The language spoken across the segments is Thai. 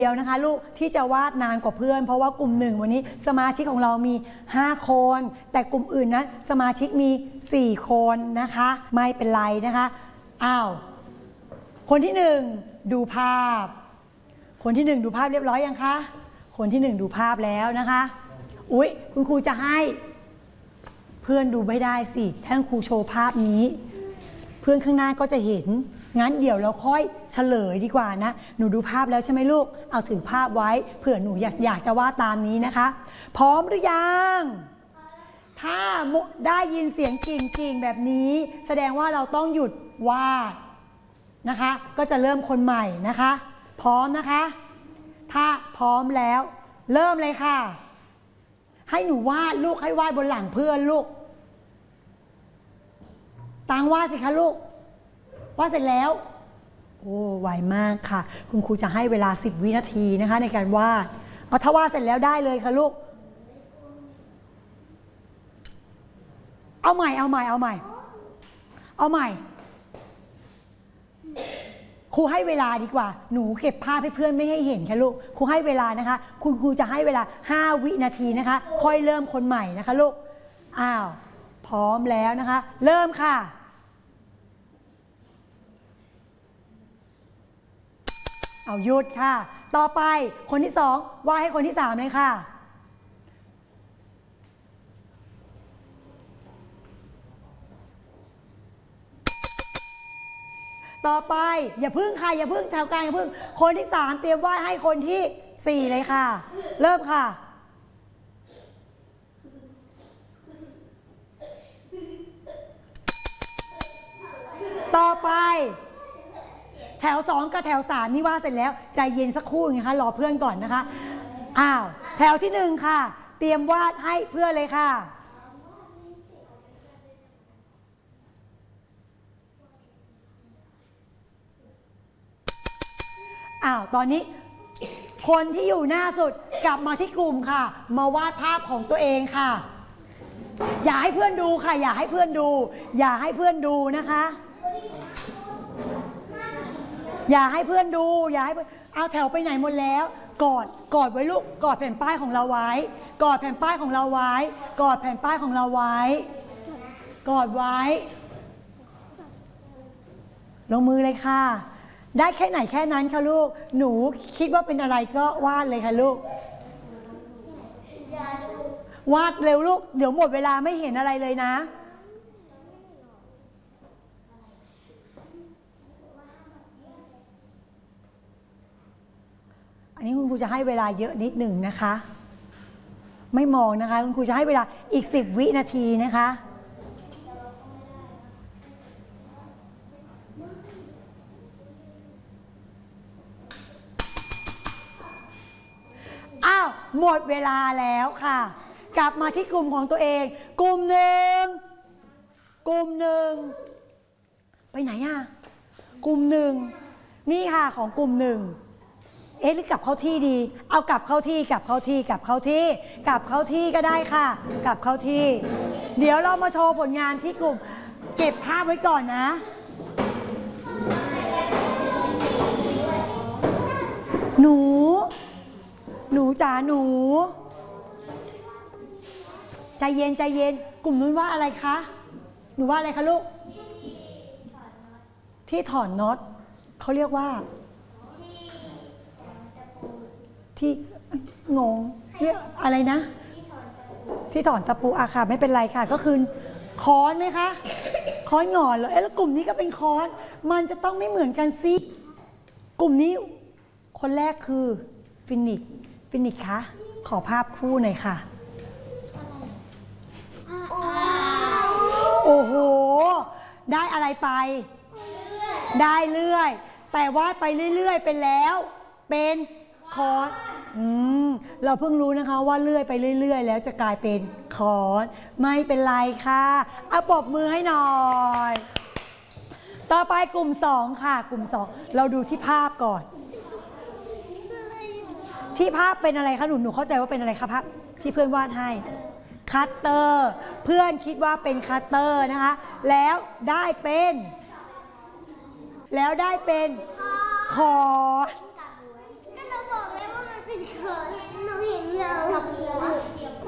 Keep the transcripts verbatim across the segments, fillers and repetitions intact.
เดียวนะคะลูกที่จะวาดนานกว่าเพื่อนเพราะว่ากลุ่มหนึ่งวันนี้สมาชิกของเรามีห้าคนแต่กลุ่มอื่นนะสมาชิกมีสี่คนนะคะไม่เป็นไรนะคะอ้าวคนที่หนึ่งดูภาพคนที่หนึ่งดูภาพเรียบร้อยยังคะคนที่หนึ่งดูภาพแล้วนะคะอุ๊ยคุณครูจะให้เพื่อนดูไม่ได้สิถ้าครูโชว์ภาพนี้เพื่อนข้างหน้าก็จะเห็นงั้นเดี๋ยวเราค่อยเฉลยดีกว่านะหนูดูภาพแล้วใช่ไหมลูกเอาถือภาพไว้เผื่อหนูอยากอยากจะวาดตามนี้นะคะพร้อมหรือยังถ้าได้ยินเสียงกิ่งๆแบบนี้แสดงว่าเราต้องหยุดวาดนะคะก็จะเริ่มคนใหม่นะคะพร้อมนะคะถ้าพร้อมแล้วเริ่มเลยค่ะให้หนูวาดลูกให้วาดบนหลังเพื่อนลูกตังวาดสิคะลูกวาดเสร็จแล้วโอ้ไวมากค่ะคุณครูจะให้เวลาสิบวินาทีนะคะในการวาดเอาถ้าวาดเสร็จแล้วได้เลยค่ะลูกเอาใหม่เอาใหม่เอาใหม่เอาใหม่ครูให้เวลาดีกว่าหนูเก็บภาพให้เพื่อนไม่ให้เห็นค่ะลูกครูให้เวลานะคะคุณครูจะให้เวลาห้าวินาทีนะคะค่อยเริ่มคนใหม่นะคะลูกอ้าวพร้อมแล้วนะคะเริ่มค่ะเอาหยุดค่ะต่อไปคนที่สองวาดให้คนที่สามเลยค่ะต่อไปอย่าพึ่งค่ะอย่าพึ่งแถวกลางอย่าพึ่งคนที่สามเตรียมวาดให้คนที่สี่เลยค่ะเริ่มค่ะต่อไปแถวสองกับแถวสามนี่วาดเสร็จแล้วใจเย็นสักครู่นะคะรอเพื่อนก่อนนะคะอ้าวแถวที่หนึ่งค่ะเตรียมวาดให้เพื่อนเลยค่ะอ้าวตอนนี้คนที่อยู่หน้าสุดกลับมาที่กลุ่มค่ะมาวาดภาพของตัวเองค่ะอย่าให้เพื่อนดูค่ะอย่าให้เพื่อนดูอย่าให้เพื่อนดูนะคะอย่าให้เพื่อนดูอย่าให้เอาแถวไปไหนหมดแล้วกอดกอดไว้ลูกกอดแผ่นป้ายของเราไว้กอดแผ่นป้ายของเราไว้กอดแผ่นป้ายของเราไว้กอดไว้ลงมือเลยค่ะได้แค่ไหนแค่นั้นค่ะลูกหนูคิดว่าเป็นอะไรก็วาดเลยค่ะลูกวาดเร็วลูกเดี๋ยวหมดเวลาไม่เห็นอะไรเลยนะอันนี้คุณครูจะให้เวลาเยอะนิดหนึ่งนะคะไม่มองนะคะคุณครูจะให้เวลาอีกสิบวินาทีนะคะอ้าวหมดเวลาแล้วค่ะกลับมาที่กลุ่มของตัวเองกลุ่มหนึ่งกลุ่มหนึ่งไปไหนอ่ะกลุ่มหนึ่งนี่ค่ะของกลุ่มหนึ่งเอ๊ะหรือกลับเข้าที่ดีเอากลับเข้าที่กลับเข้าที่กลับเข้าที่กลับเข้าที่ก็ได้ค่ะกลับเข้าที่เดี๋ยวเรามาโชว์ผลงานที่กลุ่มเก็บภาพไว้ก่อนนะหนูหนูจ๋าหนูใจเย็นใจเย็นกลุ่มนู้นว่าอะไรคะหนูว่าอะไรคะลูกที่ถอนน็อตเขาเรียกว่าที่งงเรียกอะไรนะที่ถอนตะปูอะค่ะไม่เป็นไรค่ะก็คือค้อนไหมคะค้อนหงอนเหรอเอ๊ะแล้วกลุ่มนี้ก็เป็นค้อนมันจะต้องไม่เหมือนกันสิกลุ่มนี้คนแรกคือฟินิกฟินิกคะขอภาพคู่หน่อยค่ะโอ้โหได้อะไรไปได้เลื่อยแต่ว่าไปเรื่อยๆไปแล้วเป็นค้อนอืมเราเพิ่งรู้นะคะว่าเลื่อยไปเรื่อยๆแล้วจะกลายเป็นค้อนไม่เป็นไรค่ะเอาปรบมือให้หน่อยต่อไปกลุ่มสองค่ะกลุ่มสองเราดูที่ภาพก่อนที่ภาพเป็นอะไรคะหนูหนูเข้าใจว่าเป็นอะไรคะภาพที่เพื่อนวาดให้คัตเตอร์เพื่อนคิดว่าเป็นคัตเตอร์นะคะแล้วได้เป็นแล้วได้เป็นค้อน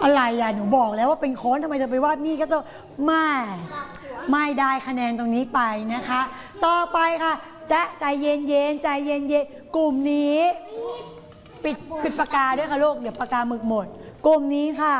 อะไรอ่ะหนูบอกแล้วว่าเป็นโค้นทำไมจะไปวาดนี่ก็ต้องไม่ไม่ได้คะแนนตรงนี้ไปนะคะ ต่อไปค่ะจะใจเย็นเย็นใจเย็นเย็นกลุ่มนี้ปิดปิดปากกาด้วยค่ะลูกเดี๋ยวปากกาหมึกหมดกลุ่มนี้ค่ะ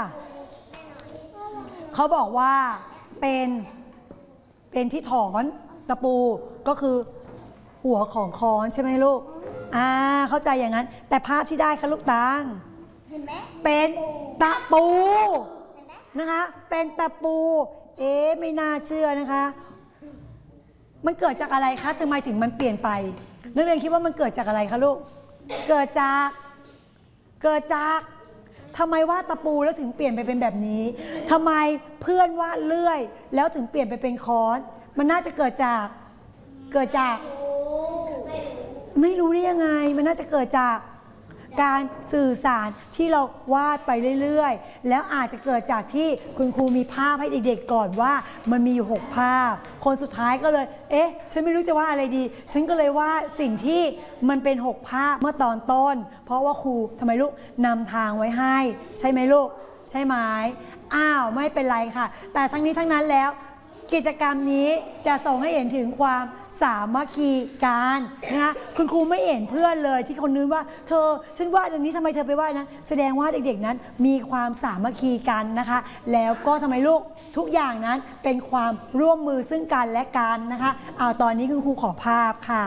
เขาบอกว่าเป็นเป็นที่ถอนตะปูก็คือหัวของค้อนใช่ไหมลูกอ่าเข้าใจอย่างนั้นแต่ภาพที่ได้ค่ะลูกตังเป็นตะปูนะคะเป็นตะปูเอ๊ะไม่น่าเชื่อนะคะมันเกิดจากอะไรคะทำไมถึงมันเปลี่ยนไปนักเรียนคิดว่ามันเกิดจากอะไรคะลูกเกิดจากเกิดจากทำไมวาดตะปูแล้วถึงเปลี่ยนไปเป็นแบบนี้ทำไมเพื่อนวาดเลื่อยแล้วถึงเปลี่ยนไปเป็นค้อนมันน่าจะเกิดจากเกิดจากไม่รู้ได้ยังไงมันน่าจะเกิดจากการสื่อสารที่เราวาดไปเรื่อยๆแล้วอาจจะเกิดจากที่คุณครูมีภาพให้เด็กๆก่อนว่ามันมีอยู่หกภาพคนสุดท้ายก็เลยเอ๊ะฉันไม่รู้จะวาดอะไรดีฉันก็เลยวาดสิ่งที่มันเป็นหกภาพเมื่อตอนต้นเพราะว่าครูทำไมลูกนำทางไว้ให้ใช่ไหมลูกใช่ไหมอ้าวไม่เป็นไรค่ะแต่ทั้งนี้ทั้งนั้นแล้วกิจกรรมนี้จะส่งให้เห็นถึงความสามัคคีกันนะคะคุณครูไม่เห็นเพื่อนเลยที่คนนึกว่าเธอฉันวาดอย่างนี้ทำไมเธอไปวาดนั้นแสดงว่าเด็กๆนั้นมีความสามัคคีกันนะคะแล้วก็ทำไมลูกทุกอย่างนั้นเป็นความร่วมมือซึ่งกันและกันนะคะเอาตอนนี้คุณครูขอภาพค่ะ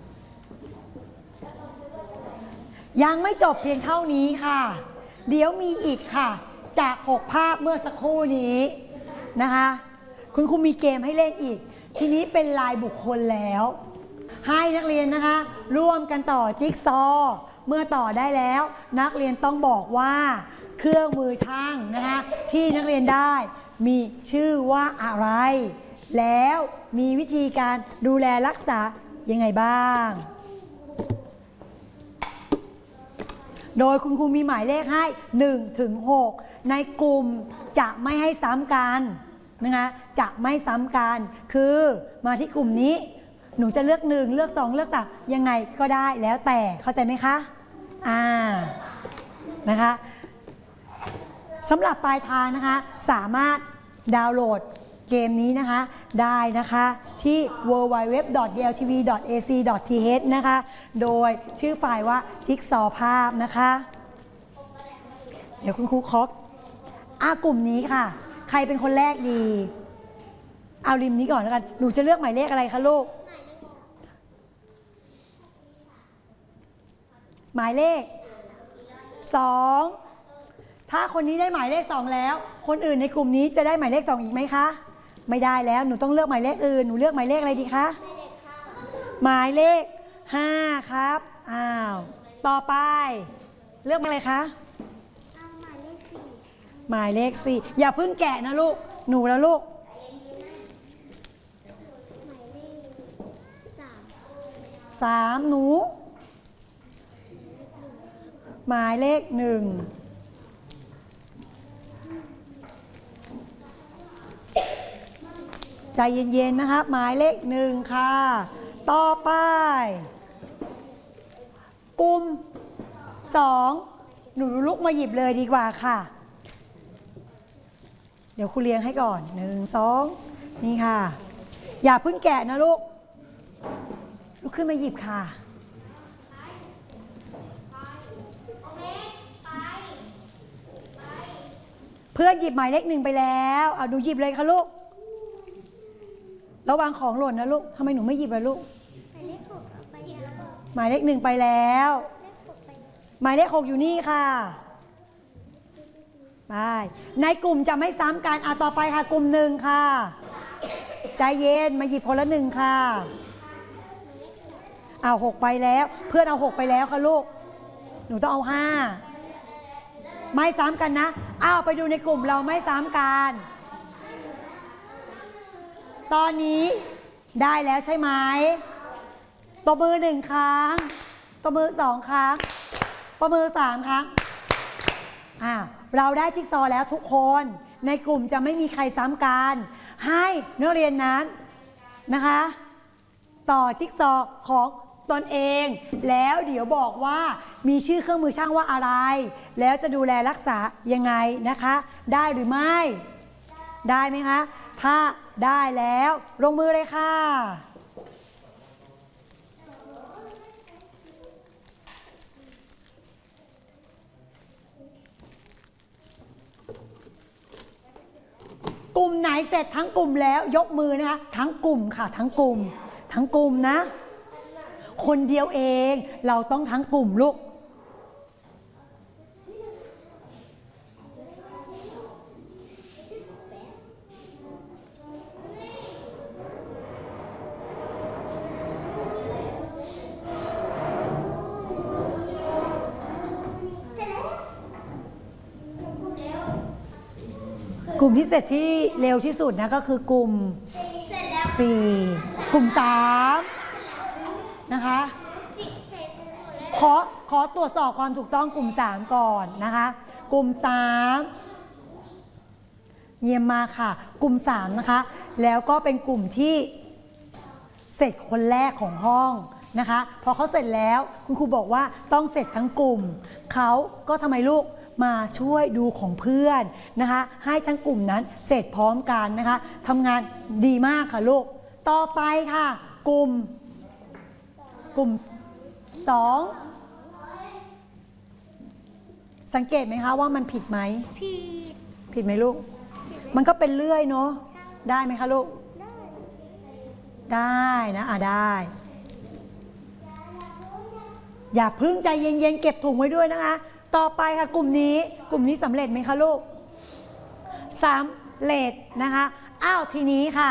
ยังไม่จบเพียงเท่านี้ค่ะเดี๋ยวมีอีกค่ะจากหกภาพเมื่อสักครู่นี้นะคะคุณครูมีเกมให้เล่นอีกทีนี้เป็นลายบุคคลแล้วให้นักเรียนนะคะร่วมกันต่อจิ๊กซอว์เมื่อต่อได้แล้วนักเรียนต้องบอกว่าเครื่องมือช่างนะคะที่นักเรียนได้มีชื่อว่าอะไรแล้วมีวิธีการดูแลรักษายังไงบ้างโดยคุณครูมีหมายเลขให้หนึ่งถึงหกในกลุ่มจะไม่ให้ซ้ำกันนะคะจะไม่ซ้ำกันคือมาที่กลุ่มนี้หนูจะเลือกหนึ่งเลือกสองเลือกสามยังไงก็ได้แล้วแต่เข้าใจไหมคะอ่านะคะสำหรับปลายทางนะคะสามารถดาวน์โหลดเกมนี้นะคะได้นะคะที่ ดับเบิลยู ดับเบิลยู ดับเบิลยู ดอท ดี แอล ที วี ดอท เอ ซี ดอท ที เอช นะคะโดยชื่อไฟล์ว่าจิ๊กซอว์ภาพนะคะเดี๋ยวคุณครูคอกอ่ากลุ่มนี้ค่ะใครเป็นคนแรกดีเอาริมนี้ก่อนแล้วกันหนูจะเลือกหมายเลขอะไรคะลูกหมายเลขสองถ้าคนนี้ได้หมายเลขสองแล้วคนอื่นในกลุ่มนี้จะได้หมายเลขสองอีกไหมคะไม่ได้แล้วหนูต้องเลือกหมายเลขอื่นหนูเลือกหมายเลขอะไรดีคะหมายเลขห้าครับอ้าวต่อไปเลือกอะไรคะหมายเลขสี่อย่าเพิ่งแกะนะลูกหนูแล้วลูกสามหนูหมายเลขหนึ่งใจเย็นๆนะครับหมายเลขหนึ่งค่ะต่อไปกลุ่มสองหนูลุกมาหยิบเลยดีกว่าค่ะเดี๋ยวครูเลี้ยงให้ก่อนหนึ่งสองนี่ค่ะอย่าเพิ่งแกะนะลูกลุกขึ้นมาหยิบค่ะเพื่อนหยิบหมายเลขหนึ่งไปแล้วเอาหนูหยิบเลยค่ะลูกระวังของหล่นนะลูกทำไมหนูไม่หยิบล่ะลูกหมายเลขหนึ่งไปแล้วหมายเลขหกอยู่นี่ค่ะไปในกลุ่มจะไม่ซ้ำกันอ่ะต่อไปค่ะกลุ่มหนึ่งค่ะใจเย็นมาหยิบคนละหนึ่งค่ะเอาหกไปแล้วเพื่อนเอาหกไปแล้วค่ะลูกหนูต้องเอาห้าไม่ซ้ำกันนะอ้าวไปดูในกลุ่มเราไม่ซ้ำกันตอนนี้ได้แล้วใช่ไหมตบมือหนึ่งครั้งตบมือสองครั้งตบมือสามครั้งอ่าเราได้จิ๊กซอว์แล้วทุกคนในกลุ่มจะไม่มีใครซ้ำกันให้นักเรียนนั้นนะคะต่อจิ๊กซอว์ของตนเองแล้วเดี๋ยวบอกว่ามีชื่อเครื่องมือช่างว่าอะไรแล้วจะดูแลรักษายังไงนะคะได้หรือไม่ได้ไหมคะถ้าได้แล้วลงมือเลยค่ะกลุ่มไหนเสร็จทั้งกลุ่มแล้วยกมือนะคะทั้งกลุ่มค่ะทั้งกลุ่มทั้งกลุ่มนะคนเดียวเองเราต้องทั้งกลุ่มลูกกลุ่มที่เสร็จที่เร็วที่สุดนะก็คือกลุ่มสี่กลุ่มสามนะคะขอขอตรวจสอบความถูกต้องกลุ่มสามก่อนนะคะกลุ่มสามเยี่ยมมากค่ะกลุ่มสามนะคะแล้วก็เป็นกลุ่มที่เสร็จคนแรกของห้องนะคะพอเขาเสร็จแล้วคุณครูบอกว่าต้องเสร็จทั้งกลุ่มเขาก็ทำไมลูกมาช่วยดูของเพื่อนนะคะให้ทั้งกลุ่มนั้นเสร็จพร้อมกันนะคะทำงานดีมากค่ะลูกต่อไปค่ะกลุ่มกลุ่มสองสังเกตไหมคะว่ามันผิดไหมผิดผิดไหมลูกมันก็เป็นเลื่อยเนาะได้ไหมคะลูกได้นะอ่ะได้อย่าพึ่งใจเย็นๆเก็บถุงไว้ด้วยนะคะต่อไปค่ะกลุ่มนี้กลุ่มนี้สำเร็จไหมคะลูกสำเร็จนะคะอ้าวทีนี้ค่ะ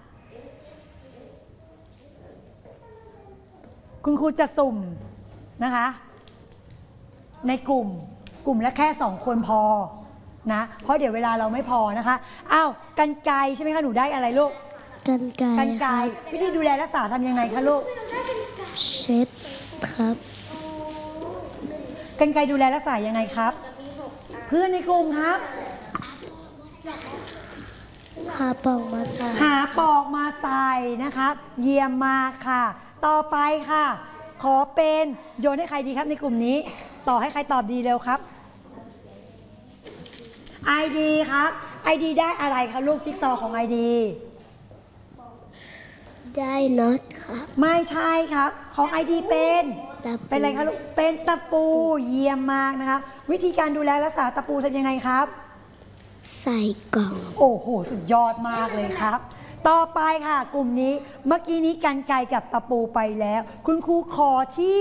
คุณครูจะสุ่มนะคะในกลุ่มกลุ่มละแค่สองคนพอนะเพราะเดี๋ยวเวลาเราไม่พอนะคะอ้าวกรรไกรใช่ไหมคะหนูได้อะไรลูกกรรไกรกรรไกรวิธีดูแลรักษาทำยังไงคะลูกเช็ดครับกรรไกรดูแลรักษายังไงครับเพื่อนในกลุ่มครับหาปอกมาใส่หาปอกมาใส่นะครับเยี่ยมมากค่ะต่อไปค่ะขอเป็นโยนให้ใครดีครับในกลุ่มนี้ต่อให้ใครตอบดีเร็วครับไอดีครับไอดีได้อะไรคะลูกจิ๊กซอว์ของไอดีได้น็อตครับไม่ใช่ครับของไอดีเป็นเป็นอะไรคะลูกเป็นตะปูเยี่ยมมากนะครับวิธีการดูแลรักษาตะปูทำยังไงครับใส่กล่องโอ้โหสุดยอดมากเลยครับต่อไปค่ะกลุ่มนี้เมื่อกี้นี้กรรไกรกับตะปูไปแล้วคุณครูขอที่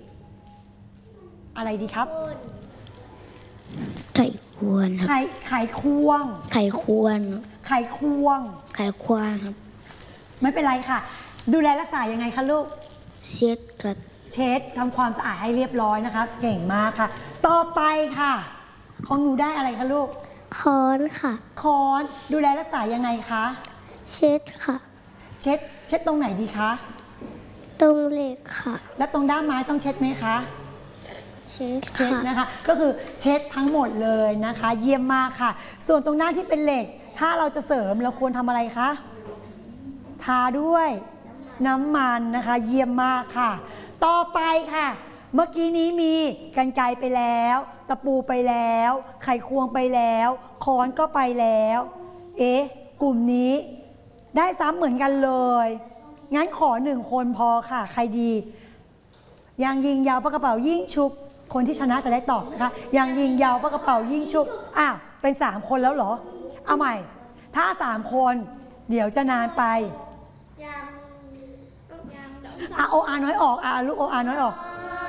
อะไรดีครับไข่ควรครับไข่ไข่ควงไข่ควรไข่ควงไข่ควรครับไม่เป็นไรค่ะดูแลรักษายังไงคะลูกเช็ดกับเช็ดทำความสะอาดให้เรียบร้อยนะคะเก่งมากค่ะต่อไปค่ะของหนูได้อะไรคะลูกค้อนค่ะค้อนดูแลรักษายังไงคะเช็ดค่ะเช็ดเช็ดตรงไหนดีคะตรงเหล็กค่ะแล้วตรงด้ามไม้ต้องเช็ดไหมคะเช็ดเช็ดนะคะก็คือเช็ดทั้งหมดเลยนะคะเยี่ยมมากค่ะส่วนตรงด้านที่เป็นเหล็กถ้าเราจะเสริมเราควรทำอะไรคะทาด้วยน้ำมันนะคะเยี่ยมมากค่ะต่อไปค่ะเมื่อกี้นี้มีกรรไกรไปแล้วตะปูไปแล้วไขควงไปแล้วค้อนก็ไปแล้วเอ๊ะกลุ่มนี้ได้ซ้ำเหมือนกันเลยงั้นขอหนึ่งคนพอค่ะใครดียางยิงยาวปากกระเป๋ายิ่งชุบคนที่ชนะจะได้ตอบนะคะยางยิงยาวปากกระเป๋ายิ่งชุบอ้าวเป็นสามคนแล้วเหรอเอาใหม่ถ้าสามคนเดี๋ยวจะนานไปอ่ะโออาน้อยออกอ่ะลูกโออาน้อยออก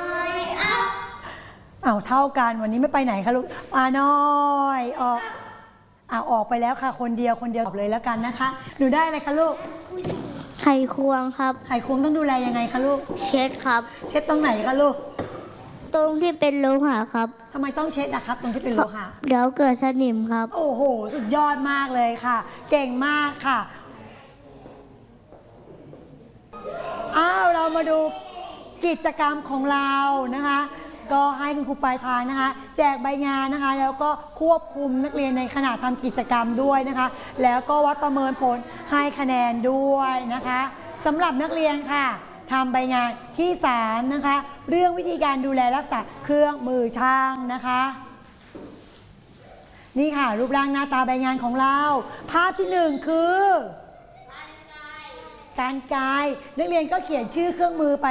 อ้าวเท่ากันวันนี้ไม่ไปไหนคะลูกอาน้อยออกอ่ะออกไปแล้วค่ะคนเดียวคนเดียวตอบเลยแล้วกันนะคะหนูได้อะไรคะลูกไข่ควงครับไข่ควงต้องดูแลยังไงคะลูกเช็ดครับเช็ดตรงไหนคะลูกตรงที่เป็นโลหะครับทำไมต้องเช็ดนะครับตรงที่เป็นโลหะเดี๋ยวเกิดสนิมครับโอ้โหสุดยอดมากเลยค่ะเก่งมากค่ะอ้าวเรามาดูกิจกรรมของเรานะคะก็ให้คุณครูปลายทางนะคะแจกใบงานนะคะแล้วก็ควบคุมนักเรียนในขณะทำกิจกรรมด้วยนะคะแล้วก็วัดประเมินผลให้คะแนนด้วยนะคะสำหรับนักเรียนค่ะทำใบงานที่สามนะคะ เรื่องวิธีการดูแลรักษาเครื่องมือช่างนะคะ นี่ค่ะรูปร่างหน้าตาใบงานของเรา ภาพที่หนึ่งคือการไกรนักเรียนก็เขียนชื่อเครื่องมือไป